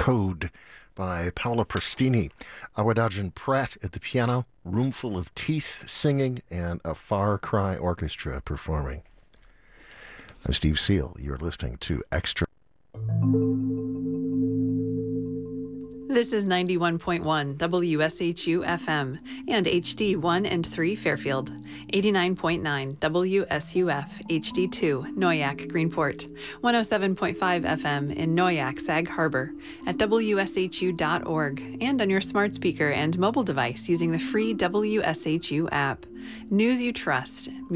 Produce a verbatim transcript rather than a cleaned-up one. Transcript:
Code by Paola Prestini. Awadagin Pratt at the piano, room full of teeth singing, and a Far Cry orchestra performing. I'm Steve Seal. You're listening to Extra. This is ninety-one point one W S H U F M and H D one and three Fairfield, eighty-nine point nine W S U F H D two Noyak Greenport, one oh seven point five F M in Noyak Sag Harbor, at W S H U dot org, and on your smart speaker and mobile device using the free W S H U app. News you trust.